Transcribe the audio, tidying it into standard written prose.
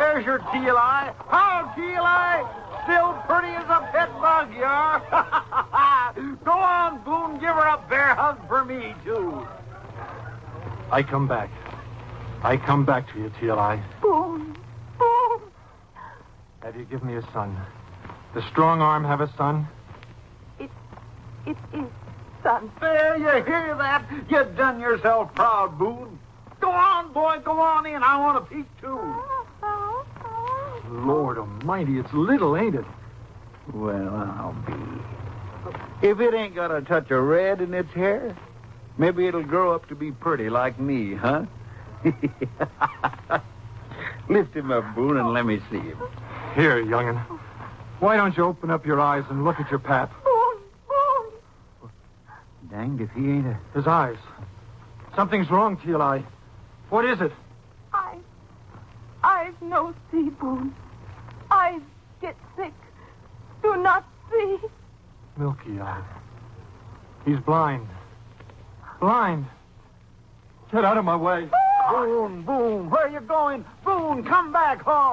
There's your teal eye. How, teal eye? Still pretty as a pet bug, you are. Go on, Boone. Give her a bear hug for me, too. I come back. I come back to you, Teal Eye. Boone. Boone. Have you given me a son? The strong arm have a son? It is, son. There, you hear that? You done yourself proud, Boone. Go on, boy. Go on in. I want to peek, too. Lord almighty, it's little, ain't it? Well, I'll be. If it ain't got a touch of red in its hair, maybe it'll grow up to be pretty like me, huh? Lift him up, Boone, and let me see him. Here, young'un. Why don't you open up your eyes and look at your pap? Boone. Boone. Danged if he ain't a... His eyes. Something's wrong, Teal Eye. What is it? I've no see, Boone. I get sick. Do not see. Milky Eye. He's blind. Blind. Get out of my way. Boone, where you going? Boone, come back home.